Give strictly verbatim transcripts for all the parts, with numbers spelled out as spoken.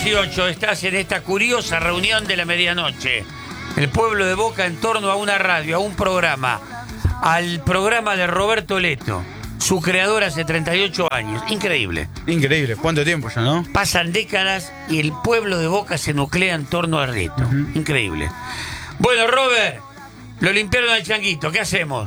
dieciocho, estás en esta curiosa reunión de la medianoche. El pueblo de Boca en torno a una radio, a un programa, al programa de Roberto Leto, su creador hace treinta y ocho años. Increíble. Increíble. ¿Cuánto tiempo ya, no? Pasan décadas y el pueblo de Boca se nuclea en torno a Leto. Uh-huh. Increíble. Bueno, Robert, lo limpiaron al changuito. ¿Qué hacemos?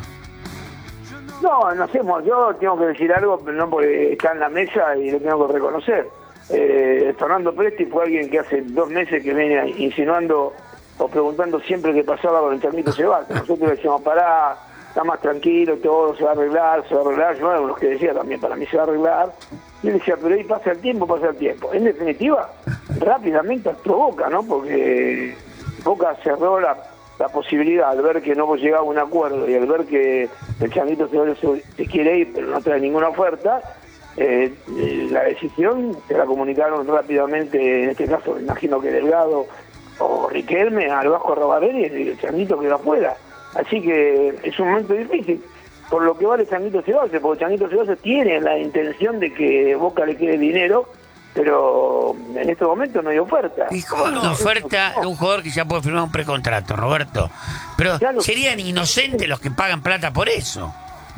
No, no hacemos. Yo tengo que decir algo, pero no porque está en la mesa y lo tengo que reconocer. Eh, Fernando Presti fue alguien que hace dos meses que viene insinuando o preguntando siempre qué pasaba con el changuito Ceballos. Nosotros le decíamos, pará, está más tranquilo, todo se va a arreglar, se va a arreglar. Yo era uno que decía también, para mí se va a arreglar. Y él decía, pero ahí pasa el tiempo, pasa el tiempo. En definitiva, rápidamente actuó Boca, ¿no? Porque Boca cerró la, la posibilidad al ver que no llegaba a un acuerdo y al ver que el changuito Ceballos se, se quiere ir, pero no trae ninguna oferta. Eh, eh, la decisión se la comunicaron rápidamente, en este caso me imagino que Delgado o Riquelme al Vasco Arrobarelli, y el changuito quedó afuera. Así que es un momento difícil, por lo que vale Changuito Ceballos, porque Changuito Ceballos tiene la intención de que Boca le quede dinero, pero en este momento no hay oferta. ¿Y cómo no, una oferta de un jugador que ya puede firmar un precontrato, Roberto? Pero lo... serían inocentes los que pagan plata por eso.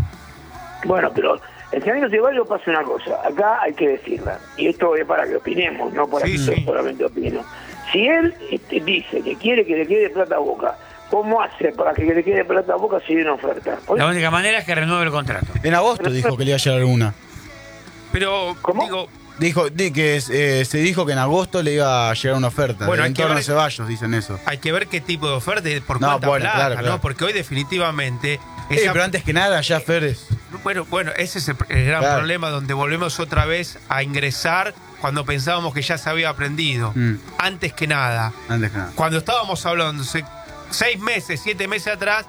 Bueno, pero el Changuito Ceballos pasa una cosa, acá hay que decirla, y esto es para que opinemos, no para sí, que sí. yo solamente opino. Si él este, dice que quiere que le quede plata a Boca, ¿cómo hace para que le quede plata a Boca si hay una oferta? La única manera es que renueve el contrato. En agosto pero, dijo que le iba a llegar una. Pero, ¿cómo? digo... Dijo di que eh, se dijo que en agosto le iba a llegar una oferta. Bueno, en torno ver, a Ceballos dicen eso. Hay que ver qué tipo de oferta y por no, cuánta bueno, plata, claro, ¿no? claro. Porque hoy definitivamente... Sí, esa... pero antes que nada, ya Férez. Bueno, bueno, ese es el, el gran claro. problema donde volvemos otra vez a ingresar cuando pensábamos que ya se había aprendido. Mm. Antes que nada. Antes que nada. Cuando estábamos hablando se, seis meses, siete meses atrás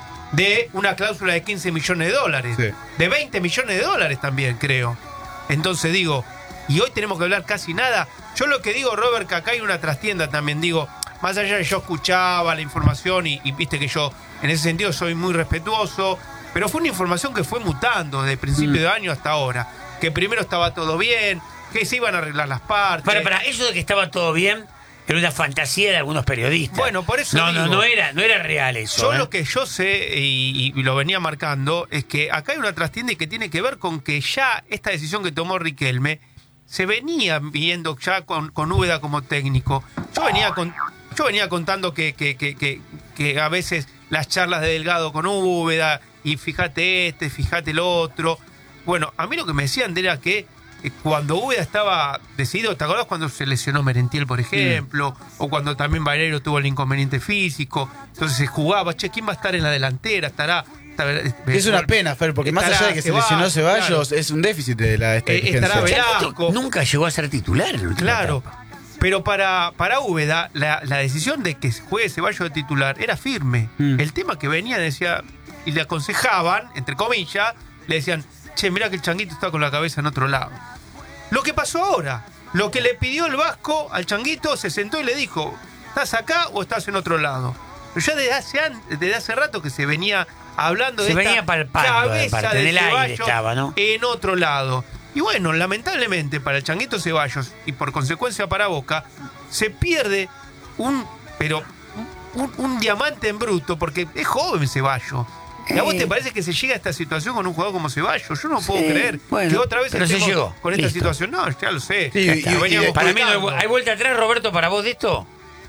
de una cláusula de quince millones de dólares. Sí. De veinte millones de dólares también, creo. Entonces digo... Y hoy tenemos que hablar casi nada. Yo lo que digo, Robert, que acá hay una trastienda también, digo, más allá de yo escuchaba la información y, y viste que yo en ese sentido soy muy respetuoso, pero fue una información que fue mutando desde principio mm. de año hasta ahora. Que primero estaba todo bien, que se iban a arreglar las partes. Para, para, eso de que estaba todo bien era una fantasía de algunos periodistas. Bueno, por eso No, digo, no, no era, no era real eso. Yo ¿eh? lo que yo sé, y, y lo venía marcando, es que acá hay una trastienda y que tiene que ver con que ya esta decisión que tomó Riquelme se venía viendo ya con, con Úbeda como técnico. Yo venía con, yo venía contando que, que, que, que, que a veces las charlas de Delgado con Úbeda, y fíjate este, fíjate el otro. Bueno, a mí lo que me decían era que eh, cuando Úbeda estaba decidido, ¿te acordás cuando se lesionó Merentiel, por ejemplo? Mm. O cuando también Valero tuvo el inconveniente físico. Entonces se jugaba, che, ¿quién va a estar en la delantera? ¿Estará...? Es una pena, Fer, porque más allá de que se lesionó Ceballos, claro. es un déficit de la esta eh, estará Velasco. Nunca llegó a ser titular. Claro, pero para, para Úbeda, la, la decisión de que juegue Ceballos de titular era firme. Mm. El tema que venía, decía, y le aconsejaban, entre comillas, le decían, che, mirá que el Changuito está con la cabeza en otro lado. Lo que pasó ahora, lo que le pidió el Vasco al Changuito, se sentó y le dijo, ¿estás acá o estás en otro lado? Pero ya desde hace, desde hace rato que se venía hablando se de venía esta palpando cabeza de, parte, de del Ceballos aire estaba, ¿no? En otro lado. Y bueno, lamentablemente para el Changuito Ceballos y por consecuencia para Boca, se pierde un, pero un, un diamante en bruto, porque es joven Ceballos. ¿Y a vos te parece que se llega a esta situación con un jugador como Ceballos? Yo no puedo sí, creer bueno, que otra vez pero se llegó. Con esta Listo. situación. No, ya lo sé. Sí, y, y, y, para mí no hay, hay vuelta atrás, Roberto, para vos de esto.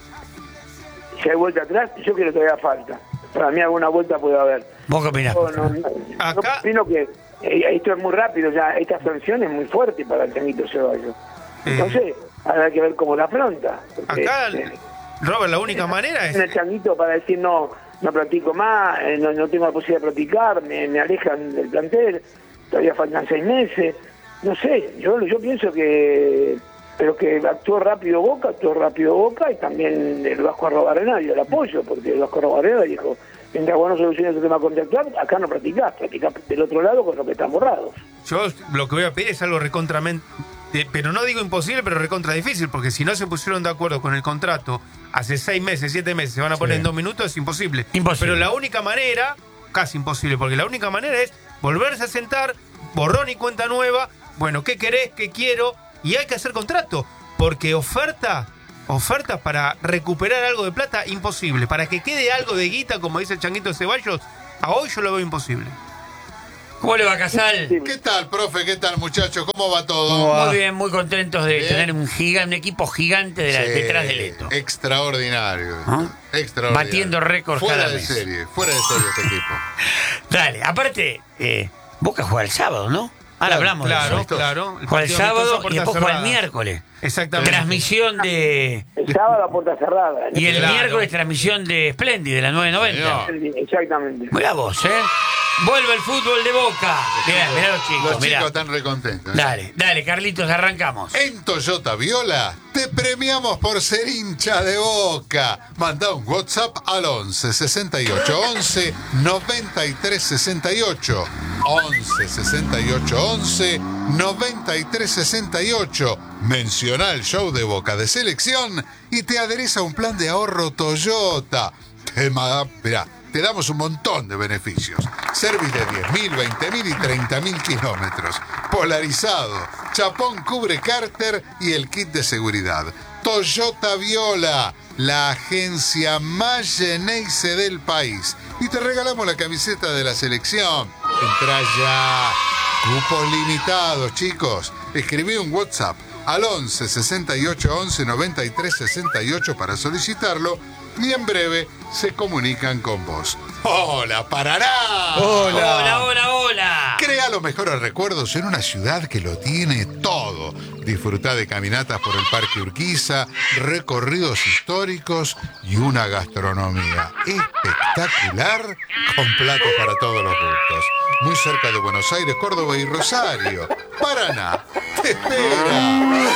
Si hay vuelta atrás, yo creo que todavía falta. Para mí alguna vuelta puede haber. ¿Vos qué opinás? No, no, no, Acá... no opino que eh, esto es muy rápido, ya esta sanción es muy fuerte para el Changuito Ceballos. Entonces, eh. habrá que ver cómo la afronta. Porque, acá, eh, Robert, la única manera es... el Changuito para decir no, no practico más, eh, no, no tengo la posibilidad de practicar, me, me alejan del plantel, todavía faltan seis meses. No sé, yo, yo pienso que... Pero que actuó rápido Boca, actuó rápido Boca y también el Vasco Arrobarena dio el apoyo, porque el Vasco Arrobarena dijo, mientras vos no soluciones el tema contractual, acá no practicás, practicás del otro lado con los que están borrados. Yo lo que voy a pedir es algo recontramente, pero no digo imposible, pero recontra difícil, porque si no se pusieron de acuerdo con el contrato hace seis meses, siete meses, se van a poner sí. en dos minutos, es imposible. Imposible. Pero la única manera, casi imposible, porque la única manera es volverse a sentar, borrón y cuenta nueva, bueno, ¿qué querés? ¿Qué quiero? Y hay que hacer contrato. porque oferta, ofertas para recuperar algo de plata, imposible. Para que quede algo de guita, como dice el Changuito Ceballos, a hoy yo lo veo imposible. ¿Cómo le va, Casal? ¿Qué tal, profe? ¿Qué tal, muchachos? ¿Cómo va todo? ¿Cómo va? Muy bien, muy contentos de Bien. tener un, gigante, un equipo gigante de la- Sí, detrás de Leto. Extraordinario. ¿Ah? Extraordinario. Batiendo récords Fuera cada de mes. serie, fuera de serie este equipo. Dale, aparte, eh, Boca juega el sábado, ¿no? Ahora Claro, hablamos Claro, de eso. claro. Juega el partido amistoso a sábado y puertas después juega el cerradas. miércoles. Exactamente. Transmisión de... El sábado a puerta cerrada. Y el Claro. miércoles transmisión de Splendid, de la nueve noventa. Señor. Exactamente. Mirá vos, ¿eh? Vuelve el fútbol de Boca. Mirá, mirá los chicos, Los mirá. chicos están recontentos. ¿eh? Dale, dale, Carlitos, arrancamos. En Toyota Viola te premiamos por ser hincha de Boca. Manda un WhatsApp al once sesenta y ocho once noventa y tres sesenta y ocho. once sesenta y ocho once noventa y tres sesenta y ocho. Menciona el show de Boca de selección y te adereza un plan de ahorro Toyota. Te, ma- mirá, te damos un montón de beneficios. Service de diez mil, veinte mil y treinta mil kilómetros. Polarizado, chapón cubre cárter y el kit de seguridad. Toyota Viola, la agencia más Geneise del país. Y te regalamos la camiseta de la selección. Entrá ya. Cupos limitados, chicos. Escribí un WhatsApp al once sesenta y ocho once noventa y tres sesenta y ocho para solicitarlo y en breve se comunican con vos. ¡Hola, Paraná! Hola. Hola, hola, hola. Crea los mejores recuerdos en una ciudad que lo tiene todo. Disfruta de caminatas por el Parque Urquiza, recorridos históricos y una gastronomía espectacular con platos para todos los gustos. Muy cerca de Buenos Aires, Córdoba y Rosario. Paraná te espera.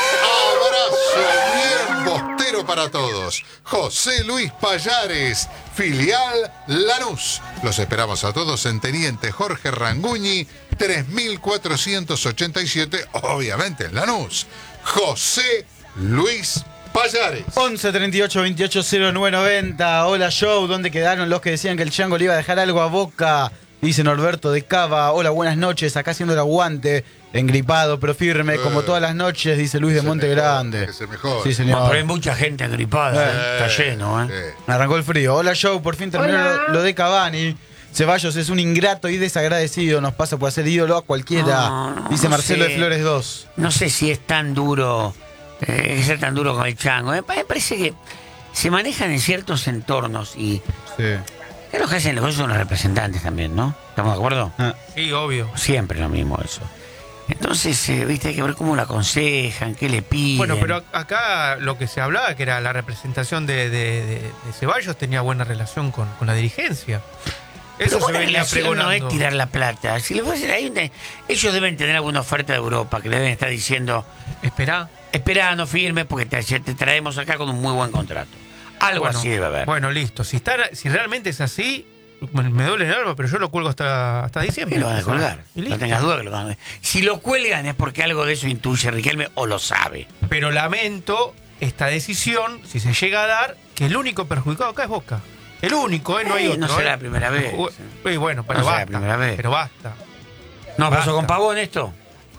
Abrazo bien bostero para todos. José Luis Payares, filial Lanús. Los esperamos a todos en Teniente Jorge Ranguñi, tres mil cuatrocientos ochenta y siete, obviamente en Lanús. José Luis Payares. once treinta y ocho veintiocho cero nueve noventa. Hola, show. ¿Dónde quedaron los que decían que el Chango le iba a dejar algo a Boca? Dice Norberto de Cava. Hola, buenas noches. Acá haciendo el aguante. Engripado, pero firme, Eh. como todas las noches, dice Luis de Que se Monte mejore, Grande. que se mejore. Sí, señor. Pero hay mucha gente agripada, ¿eh? Está lleno, ¿eh? Eh, Arrancó el frío. Hola, show. Por fin terminó lo, lo de Cavani. Ceballos es un ingrato y desagradecido. Nos pasa por hacer ídolo a cualquiera. No, no, dice no Marcelo sé. de Flores dos. No sé si es tan duro, eh, es ser tan duro con el Chango. ¿eh? Me parece que se manejan en ciertos entornos y Sí. es lo que hacen los son los representantes también, ¿no? ¿Estamos de acuerdo? Ah. Sí, obvio. Siempre lo mismo eso. Entonces, eh, viste, hay que ver cómo lo aconsejan, qué le piden. Bueno, pero acá lo que se hablaba, que era la representación de, de, de- de Ceballos, tenía buena relación con, con la dirigencia. Pero Eso se buena venía relación pregonando. no es tirar la plata. Si le fuese- hay una- ellos deben tener alguna oferta de Europa que le deben estar diciendo, Esperá. espera, no firme porque te, te traemos acá con un muy buen contrato. Algo Bueno, así debe haber. Bueno, listo. Si está, si realmente es así, me me duele el alma, pero yo lo cuelgo hasta, hasta diciembre. Y lo van a colgar. Y No listo. tengas duda que lo van a colgar. Si lo cuelgan es porque algo de eso intuye Riquelme o lo sabe. Pero lamento esta decisión, si se llega a dar, que el único perjudicado acá es Boca. El único, ¿eh? No hay Eh, otro. no será ¿eh? la primera vez. Eh, bueno, pero No será la basta. primera vez. Pero basta. ¿No Basta. pasó con Pavón esto?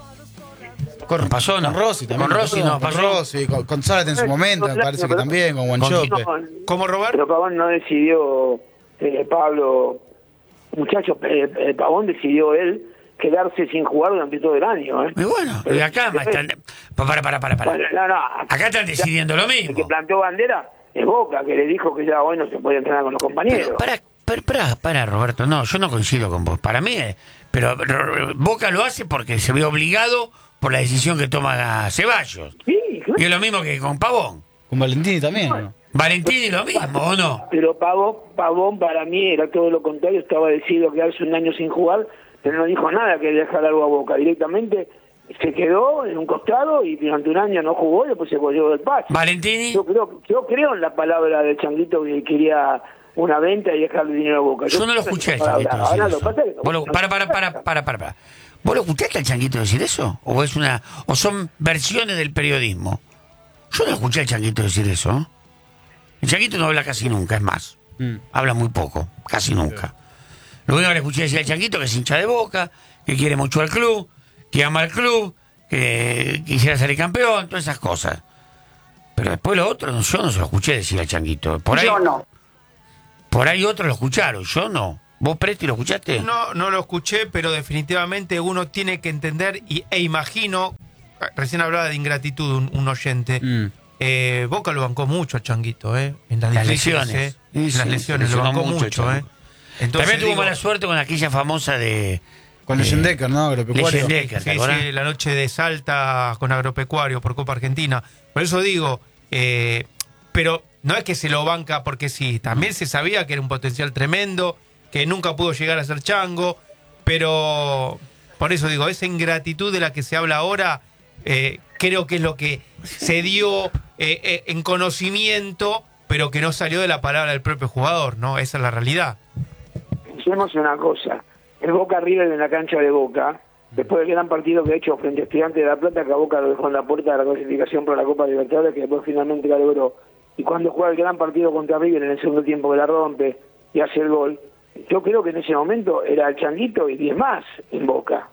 Con, pasó, no? con Rossi también. Con Rossi no con pasó. Rossi, con, con Zárate en su momento, me parece que también, con Guanchope. No, ¿Cómo, Robert? pero Pavón no decidió, eh, Pablo, muchachos, eh, eh, Pavón decidió él quedarse sin jugar durante todo el año. ¿eh? Y bueno, y acá Pero- están. Para, para, para, para. Bueno, no, no, Acá están decidiendo lo el que mismo. planteó bandera es Boca, que le dijo que ya hoy no se podía entrenar con los compañeros. Pero para, para, para, para, Roberto, no, yo no coincido con vos. Para mí, eh, pero Ro- Boca lo hace porque se ve obligado por la decisión que toma Ceballos. Sí, claro. Y es lo mismo que con Pavón. Con Valentini también, ¿no? Valentini lo mismo, ¿o no? Pero Pavón, Pavón para mí era todo lo contrario, estaba decidido a quedarse un año sin jugar, pero no dijo nada que dejar algo a Boca, directamente se quedó en un costado y durante un año no jugó y después se volvió del pase. Valentini. Yo creo, yo creo en la palabra del Changuito que quería una venta y dejarle dinero a Boca. Yo no lo escuché al Changuito decir Ahora lo eso. pasa que no- Vos lo- Para, para, para, para, para, para. ¿Vos lo escuchaste al Changuito decir eso? ¿O es una, o son versiones del periodismo? Yo no escuché al Changuito decir eso. ¿eh? El Changuito no habla casi nunca, es más. Mm. Habla muy poco, casi nunca. Lo único que le escuché decir al Changuito que es hincha de Boca, que quiere mucho al club, que ama al club, que quisiera salir campeón, todas esas cosas. Pero después los otros, yo no se lo escuché decir al Changuito. Por ahí, Yo no. Por ahí otros lo escucharon, yo no. ¿Vos, Presti, lo escuchaste? No, no lo escuché, pero definitivamente uno tiene que entender y, e imagino, recién hablaba de ingratitud un, un oyente, Mm. eh, Boca lo bancó mucho al Changuito, ¿eh? En las, Las difíciles, lesiones. ¿eh? Sí, En sí, las lesiones lo lesionó bancó mucho, mucho, Chango. ¿eh? Entonces, También tuvo digo, mala suerte con aquella famosa de... Con eh, Leyendecker, ¿no? Agropecuario. Leyendecker, ¿te Sí, acordás? sí, la noche de Salta con Agropecuario por Copa Argentina. Por eso digo, eh, pero no es que se lo banca porque sí, también se sabía que era un potencial tremendo, que nunca pudo llegar a ser Chango, pero por eso digo, esa ingratitud de la que se habla ahora, eh, creo que es lo que se dio eh, eh, en conocimiento, pero que no salió de la palabra del propio jugador, ¿no? Esa es la realidad. Hacemos una cosa. El Boca River en la cancha de Boca, después del gran partido que ha hecho frente a Estudiantes de La Plata, que a Boca lo dejó en la puerta de la clasificación para la Copa Libertadores, que después finalmente la logró. Y cuando juega el gran partido contra River en el segundo tiempo que la rompe y hace el gol, yo creo que en ese momento era el Changuito y diez más en Boca.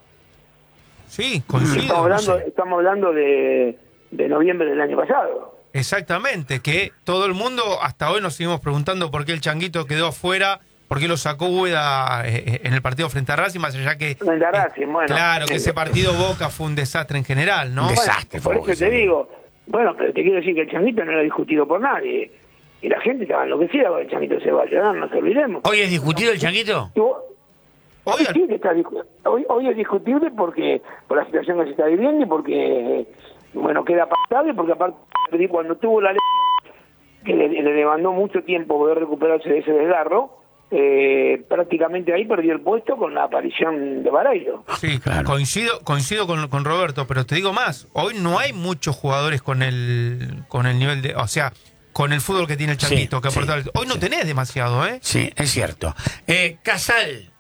Sí, coincido. Estamos hablando, no sé. estamos hablando de, de noviembre del año pasado. Exactamente, que todo el mundo, hasta hoy nos seguimos preguntando por qué el Changuito quedó afuera, por qué lo sacó Úbeda eh, en el partido frente a Racing, más allá que... Frente a Racing, bueno. Claro, que ese partido Boca fue un desastre en general, ¿no? Un Bueno, desastre, por fue eso te Boca. digo, bueno, pero te quiero decir que el Changuito no era discutido por nadie. Y la gente estaba enloquecida con el Changuito se vaya, no nos olvidemos. ¿Hoy es discutido el Changuito? Y vos- Hoy, Sí, que está discu- hoy, hoy es discutible porque por la situación que se está viviendo y porque, bueno, queda pasable, porque aparte cuando tuvo la ley que le, le demandó mucho tiempo poder recuperarse de ese desgarro, eh, prácticamente ahí perdió el puesto con la aparición de Vareiro. sí, Claro. coincido, coincido con, con Roberto, pero te digo más, hoy no hay muchos jugadores con el con el nivel de, o sea, con el fútbol que tiene el Changuito, Sí, que sí, aportar. Hoy no sí. tenés demasiado, ¿eh? Sí, es cierto. Eh, Casal,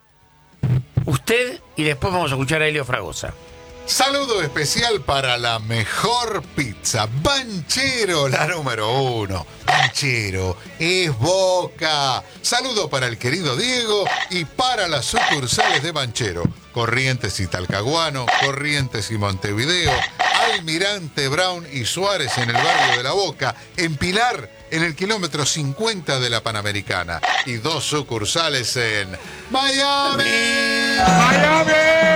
usted y después vamos a escuchar a Helio Fragosa. Saludo especial para la mejor pizza, Banchero, la número uno. Banchero es Boca. Saludo para el querido Diego y para las sucursales de Banchero. Corrientes y Talcahuano, Corrientes y Montevideo, Almirante Brown y Suárez en el barrio de La Boca, en Pilar, en el kilómetro cincuenta de la Panamericana, y dos sucursales en Miami. ¡Miami!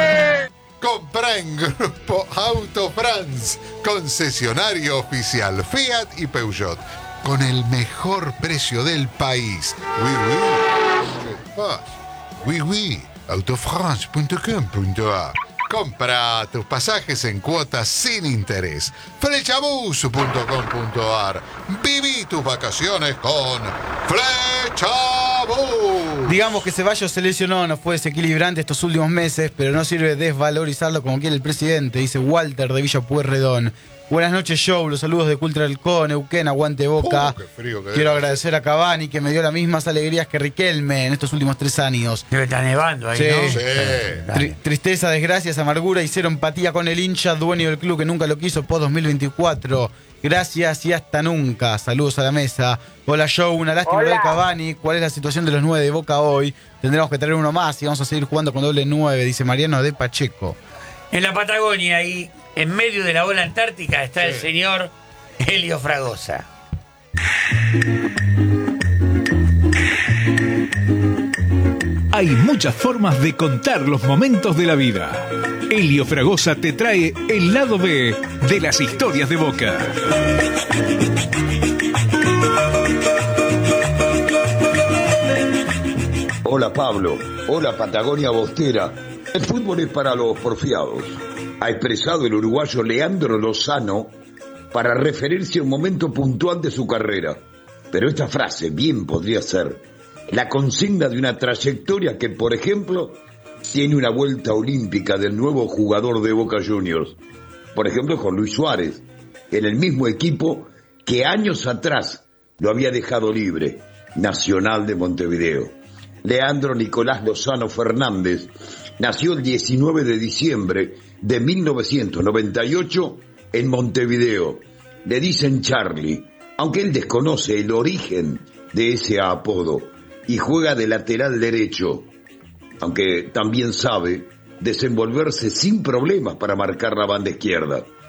Compra en Grupo Auto France, concesionario oficial Fiat y Peugeot, con el mejor precio del país. Oui, oui. ¿Qué pasa? Oui, oui. autofrance punto com punto a. Compra tus pasajes en cuotas sin interés. flechabus punto com punto a r. Viví tus vacaciones con Flechabus. Digamos que Ceballos se lesionó, no fue desequilibrante estos últimos meses, pero no sirve desvalorizarlo como quiere el presidente, dice Walter de Villa Pueyrredón. Buenas noches, show. Los saludos de Cultra Halcón, Neuquén, aguante Boca. Uh, qué frío que Quiero es. agradecer a Cavani, que me dio las mismas alegrías que Riquelme en estos últimos tres años. Debe estar nevando ahí, Sí. ¿no? Sí. Tri- tristeza, desgracias, amargura y cero empatía con el hincha, dueño del club que nunca lo quiso, post dos mil veinticuatro. Gracias y hasta nunca. Saludos a la mesa. Hola, show. Una lástima Hola. lo de Cavani. ¿Cuál es la situación de los nueve de Boca hoy? Tendremos que traer uno más y vamos a seguir jugando con doble nueve, dice Mariano de Pacheco. En la Patagonia y en medio de la ola antártica está el señor Helio Fragosa. Hay muchas formas de contar los momentos de la vida. Helio Fragosa te trae el lado B de las historias de Boca. Hola Pablo, hola Patagonia Bostera. El fútbol es para los porfiados, ha expresado el uruguayo Leandro Lozano para referirse a un momento puntual de su carrera. Pero esta frase bien podría ser la consigna de una trayectoria que, por ejemplo, tiene una vuelta olímpica del nuevo jugador de Boca Juniors. Por ejemplo, con Luis Suárez, en el mismo equipo que años atrás lo había dejado libre, Nacional de Montevideo. Leandro Nicolás Lozano Fernández nació el diecinueve de diciembre de mil novecientos noventa y ocho en Montevideo. Le dicen Charlie, aunque él desconoce el origen de ese apodo, y juega de lateral derecho, aunque también sabe desenvolverse sin problemas para marcar la banda izquierda.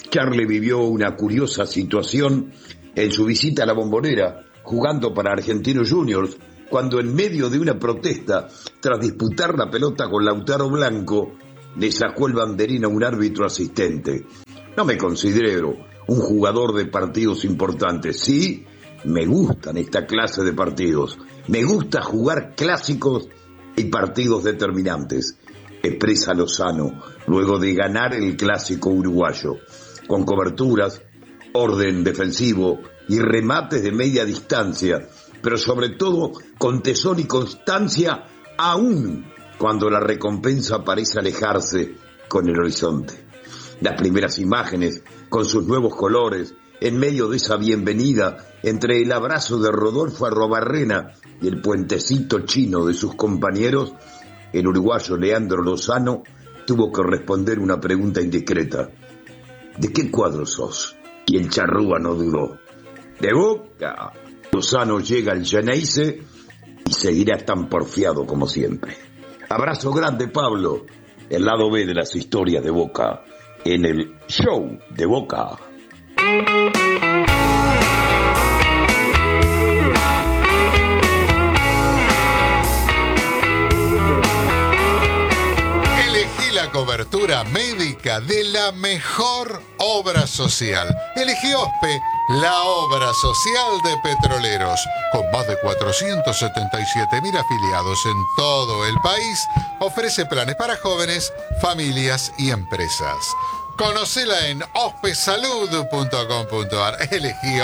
Charlie vivió una curiosa situación en su visita a la Bombonera, jugando para Argentinos Juniors, cuando en medio de una protesta, tras disputar la pelota con Lautaro Blanco, le sacó el banderín a un árbitro asistente. No me considero un jugador de partidos importantes. Sí, me gustan esta clase de partidos. Me gusta jugar clásicos y partidos determinantes, expresa Lozano, luego de ganar el clásico uruguayo, con coberturas, orden defensivo y remates de media distancia, pero sobre todo con tesón y constancia, aún cuando la recompensa parece alejarse con el horizonte. Las primeras imágenes, con sus nuevos colores, en medio de esa bienvenida, entre el abrazo de Rodolfo Arrobarrena y el puentecito chino de sus compañeros, el uruguayo Leandro Lozano tuvo que responder una pregunta indiscreta. ¿De qué cuadro sos? Y el charrúa no dudó. ¡De Boca! Lozano llega al Geneise y seguirá tan porfiado como siempre. Abrazo grande, Pablo. El lado B de las historias de Boca en el show de Boca. Elegí la cobertura médica de la mejor obra social. Elegí OSPE, la obra social de Petroleros. Con más de cuatrocientos setenta y siete mil afiliados en todo el país, ofrece planes para jóvenes, familias y empresas. Conocela en ospesalud punto com punto ar. Elegí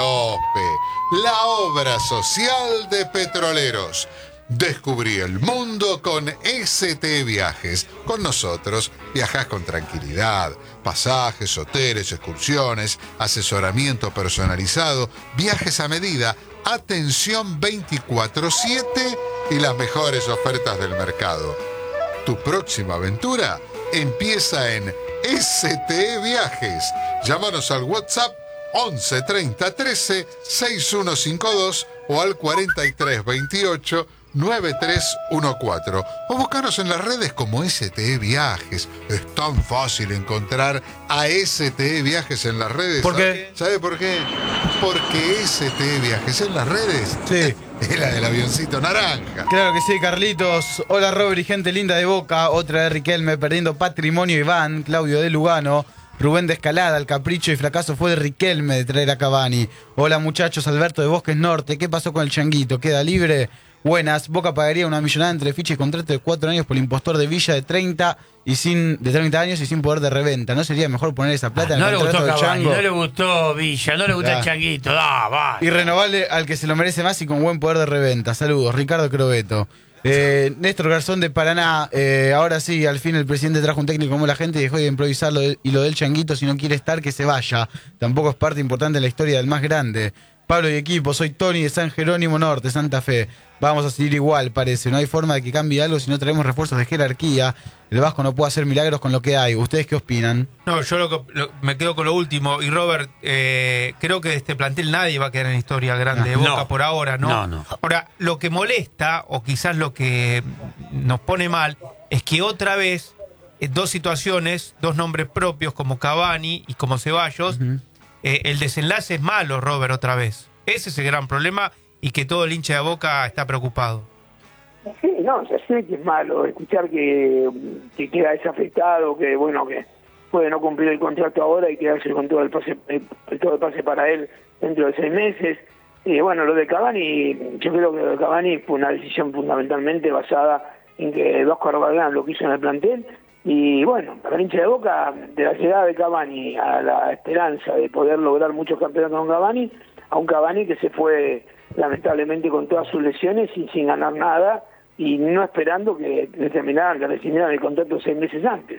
OSPE, la obra social de Petroleros. Descubrí el mundo con S T Viajes. Con nosotros viajás con tranquilidad. Pasajes, hoteles, excursiones, asesoramiento personalizado, viajes a medida, atención veinticuatro siete y las mejores ofertas del mercado. Tu próxima aventura empieza en S T Viajes. Llámanos al WhatsApp once treinta trece sesenta y uno cincuenta y dos o al cuarenta y tres veintiocho noventa y tres catorce o buscaros en las redes como S T Viajes. Es tan fácil encontrar a S T Viajes en las redes. ¿Por qué? ¿Sabe por qué? Porque S T Viajes en las redes Sí. es la del avioncito naranja. Claro que sí, Carlitos. Hola, Robert y gente linda de Boca. Otra de Riquelme perdiendo patrimonio. Iván, Claudio de Lugano, Rubén de Escalada. El capricho y fracaso fue de Riquelme de traer a Cavani. Hola, muchachos. Alberto de Bosques Norte. ¿Qué pasó con el Changuito? ¿Queda libre? Buenas. Boca pagaría una millonada entre ficha y contrato de cuatro años por el impostor de Villa de treinta y sin de treinta años y sin poder de reventa. ¿No sería mejor poner esa plata Ah, en no el le contrato gustó de Cavani, Chango? no le gustó Villa, no le gusta Ah. el Changuito. Ah, va. Y renovarle al que se lo merece más y con buen poder de reventa. Saludos, Ricardo Crobeto. Eh, Néstor Garzón de Paraná. Eh, ahora sí, al fin el presidente trajo un técnico como la gente y dejó de improvisarlo. Y lo del Changuito, si no quiere estar, que se vaya. Tampoco es parte importante en la historia del más grande. Pablo y equipo, soy Tony de San Jerónimo Norte, Santa Fe. Vamos a seguir igual, parece. No hay forma de que cambie algo si no traemos refuerzos de jerarquía. El Vasco no puede hacer milagros con lo que hay. ¿Ustedes qué opinan? No, yo lo que- lo- me quedo con lo último. Y Robert, eh, creo que de este plantel nadie va a quedar en historia grande de Boca No. por ahora, ¿no? No, no. Ahora, lo que molesta, o quizás lo que nos pone mal, es que otra vez, eh, dos situaciones, dos nombres propios como Cavani y como Ceballos, eh, el desenlace es malo, Robert, otra vez. Ese es el gran problema y que todo el hincha de Boca está preocupado. Sí, no, ya sé que es malo escuchar que, que queda desafectado, que bueno, que puede no cumplir el contrato ahora y quedarse con todo el pase, el- todo el pase para él dentro de seis meses. Y bueno, lo de Cavani, yo creo que lo de Cavani fue una decisión fundamentalmente basada en que Vasco Arrobarrena lo que hizo en el plantel. Y bueno, para el hincha de Boca, de la llegada de Cavani a la esperanza de poder lograr muchos campeonatos con Cavani, a un Cavani que se fue lamentablemente con todas sus lesiones y sin ganar nada y no esperando que le terminaran, que rescindieran el contrato seis meses antes.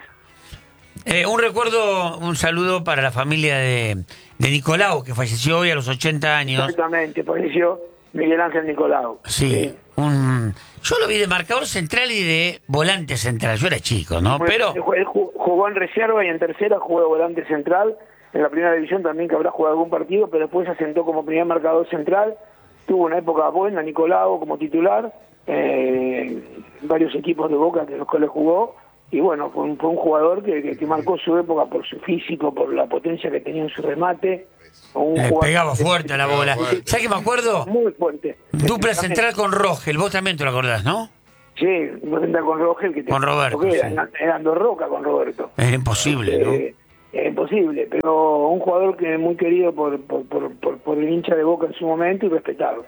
Eh, un recuerdo, un saludo para la familia de, de Nicolau, que falleció hoy a los ochenta años. Exactamente, falleció Miguel Ángel Nicolau. Sí, un, yo lo vi de marcador central y de volante central. Yo era chico, ¿no? Bueno, Pero él ju- jugó en reserva y en tercera jugó de volante central. En la primera división también que habrá jugado algún partido, pero después se asentó como primer marcador central. Tuvo una época buena, Nicolau como titular, eh, varios equipos de Boca que los cuales jugó. y bueno, fue un, fue un jugador que, que, que marcó su época por su físico, por la potencia que tenía en su remate. Un Le jugador pegaba fuerte a la Pegaba bola. fuerte. ¿Sabes qué me acuerdo? muy fuerte. Dupla También- central con Rogel, vos también te lo acordás, ¿no? Sí, no tendrá con Rogel que te- Con Roberto, porque sí. eran, eran dos rocas con Roberto. Es imposible, ¿no? Eh, es imposible, pero un jugador que es muy querido por, por, por, por, por el hincha de Boca en su momento y respetado.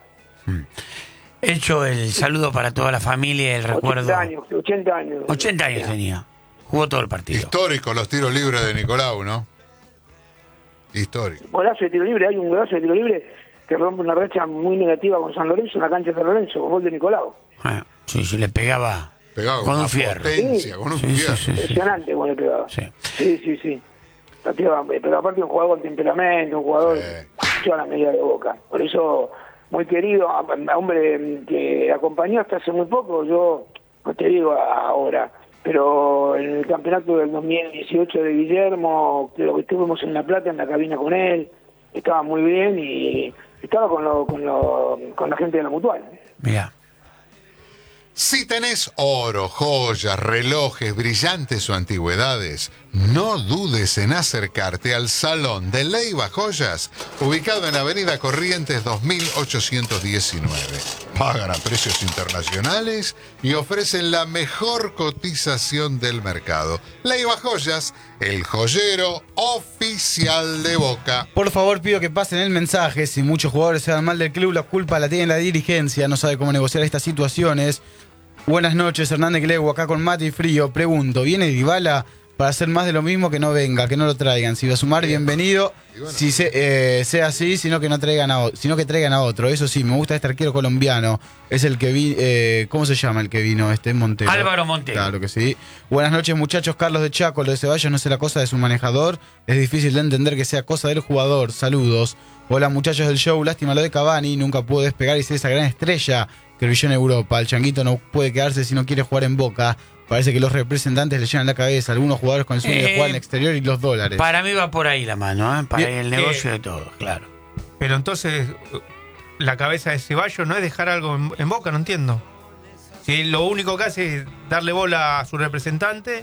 Hecho el saludo para toda la familia, el recuerdo. ochenta años, ochenta años. ochenta años tenía. Jugó todo el partido. Histórico los tiros libres de Nicolau, ¿no? Histórico. Golazo de tiro libre, hay un golazo de tiro libre que rompe una racha muy negativa con San Lorenzo en la cancha de San Lorenzo, con gol de Nicolau. Ah, sí, sí, le pegaba, Pegado con una un fierro. potencia, con un Sí, sí, fierro. sí, sí. Impresionante cuando le pegaba. Sí. Sí, sí, sí. La pegaba, pero aparte un jugador con temperamento, un jugador Sí. a la medida de Boca. Por eso, muy querido, a- a hombre que acompañó hasta hace muy poco, yo no te digo ahora, pero en el campeonato del dos mil dieciocho de Guillermo, creo que estuvimos en La Plata, en la cabina con él, estaba muy bien y estaba con, lo, con, lo, con la gente de la Mutual. Mirá. Si tenés oro, joyas, relojes, brillantes o antigüedades, no dudes en acercarte al Salón de Leiva Joyas, ubicado en Avenida Corrientes dos mil ochocientos diecinueve. Pagan a precios internacionales y ofrecen la mejor cotización del mercado. Leiva Joyas, el joyero oficial de Boca. Por favor, pido que pasen el mensaje. Si muchos jugadores se dan mal del club, la culpa la tiene la dirigencia. No sabe cómo negociar estas situaciones. Buenas noches, Hernández Clego, acá con mate y frío. Pregunto, ¿viene Dybala para hacer más de lo mismo? Que no venga, que no lo traigan. Si va a sumar, bienvenido. Si se, eh, sea así, sino que no traigan a, o- sino que traigan a otro. Eso sí, me gusta este arquero colombiano. Es el que vi, eh, ¿cómo se llama el que vino? Este Montero. Álvaro Montero. Claro que sí. Buenas noches, muchachos. Carlos de Chaco, lo de Ceballos no es la cosa de su manejador. Es difícil de entender que sea cosa del jugador. Saludos. Hola, muchachos del show. Lástima lo de Cavani. Nunca pudo despegar y ser esa gran estrella que brilló en Europa. El changuito no puede quedarse si no quiere jugar en Boca. Parece que los representantes le llenan la cabeza. Algunos jugadores con el sueño de Eh, jugar en el exterior y los dólares. Para mí va por ahí la mano, ¿eh? Para Bien, el negocio eh, de todos, claro. Pero entonces, la cabeza de Ceballos no es dejar algo en, en Boca, no entiendo. Si lo único que hace es darle bola a su representante,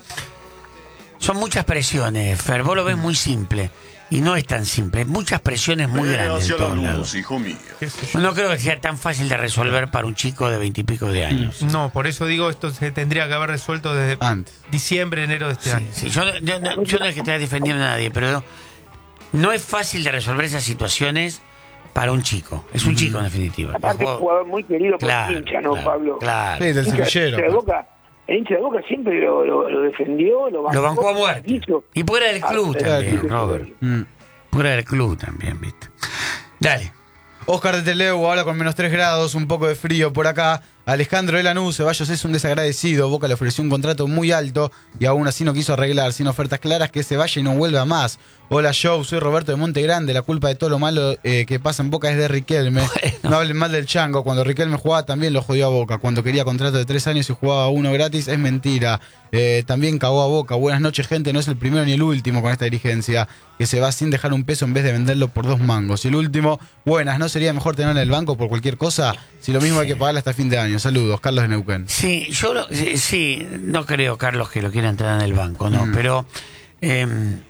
Son muchas presiones, Fer. Vos lo ves muy simple. Y no es tan simple. Hay muchas presiones muy grandes en todos lados. qué sé yo. No creo que sea tan fácil de resolver para un chico de veintipico de años. No, por eso digo, esto se tendría que haber resuelto desde Antes. diciembre, enero de este Sí, año. sí, yo, no- yo no, yo no es que esté defendiendo a nadie, pero no es fácil de resolver esas situaciones para un chico. Es un chico, en definitiva. Aparte es un jugador muy querido por Claro, el hincha, ¿no, claro, Pablo? claro. Sí, del El hincha- semillero. el hincha de Boca, el hincha de Boca siempre lo, lo, lo defendió, lo bancó, Lo bancó a muerte. hizo. Y fuera del club Ah, también, sí, Robert. Mm. Fuera del club también, ¿viste? Dale. Oscar de Teleu, ahora con menos tres grados, un poco de frío por acá. Alejandro de Lanús, Ceballos es un desagradecido. Boca le ofreció un contrato muy alto y aún así no quiso arreglar, sin ofertas claras, que se vaya y no vuelva más. Hola, Joe, soy Roberto de Monte Grande. La culpa de todo lo malo eh, que pasa en Boca es de Riquelme. No hablen mal del Chango. Cuando Riquelme jugaba también lo jodió a Boca. Cuando quería contrato de tres años y jugaba uno gratis, es mentira. Eh, también cagó a Boca. Buenas noches, gente. No es el primero ni el último con esta dirigencia, que se va sin dejar un peso en vez de venderlo por dos mangos. Y el último, buenas, ¿no sería mejor tenerlo en el banco por cualquier cosa? Si lo mismo hay que pagarle hasta fin de año. Saludos, Carlos de Neuquén. Sí, yo lo- sí, sí, no creo, Carlos, que lo quieran tener en el banco, no, pero eh,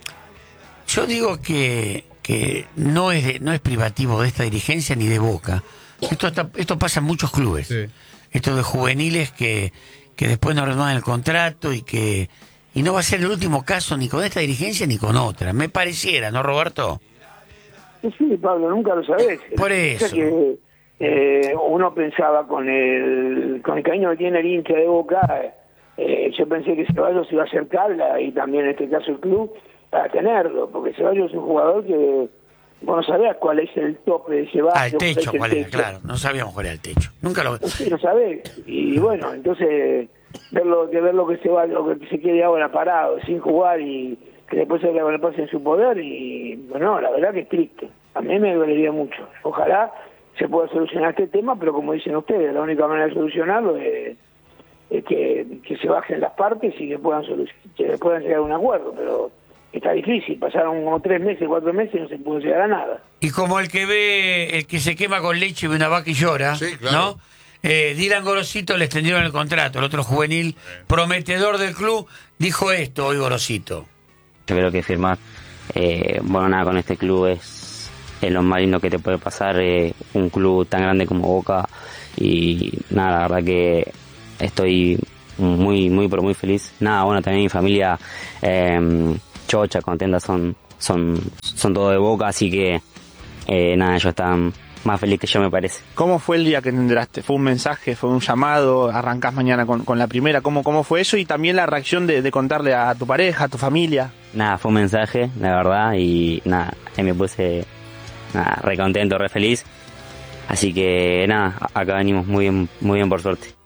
yo digo que, que no es de- no es privativo de esta dirigencia ni de Boca. Esto está- esto pasa en muchos clubes. Sí. Esto de juveniles que, que después no renuevan el contrato y que y no va a ser el último caso ni con esta dirigencia ni con otra. Me pareciera, ¿no, Roberto? Sí, sí, Pablo, nunca lo sabés. Por O sea eso. que eh, uno pensaba con el con el cariño que tiene el hincha de Boca, eh, yo pensé que Ceballos iba a acercarla y también en este caso el club para tenerlo, porque Ceballos es un jugador que vos no sabés cuál es el tope de Ceballos. Al techo, el ¿cuál era? techo. Claro, no sabíamos cuál era el techo. Nunca lo... Sí, lo sabés. Y bueno, entonces verlo de ver lo que se va, lo que se quede ahora parado, sin jugar y que después se le pase en su poder y bueno, la verdad que es triste. A mí me dolería mucho. Ojalá se pueda solucionar este tema, pero como dicen ustedes, la única manera de solucionarlo es, es que, que se bajen las partes y que puedan solu- que puedan llegar a un acuerdo, pero está difícil, pasaron como tres meses, cuatro meses y no se pudo llegar a nada. Y como el que ve, el que se quema con leche y ve una vaca y llora, Sí, claro. ¿no? Eh, Dylan Gorosito le extendieron el contrato, el otro juvenil prometedor del club, dijo esto hoy Gorosito. Yo creo que firmar, eh, bueno, nada, con este club es, es lo más lindo que te puede pasar, eh, un club tan grande como Boca, y nada, la verdad que estoy muy, muy, pero muy feliz. Nada, bueno, también mi familia, eh, chocha, contenta, son, son, son todos de Boca, así que, eh, nada, ellos están más felices que yo, me parece. ¿Cómo fue el día que te enteraste? ¿Fue un mensaje? ¿Fue un llamado? ¿Arrancás mañana con, con la primera? ¿Cómo, cómo fue eso? Y también la reacción de, de contarle a tu pareja, a tu familia. Nada, fue un mensaje, la verdad, y nada, ahí me puse nada, re contento, re feliz. Así que nada, acá venimos muy bien, muy bien por suerte.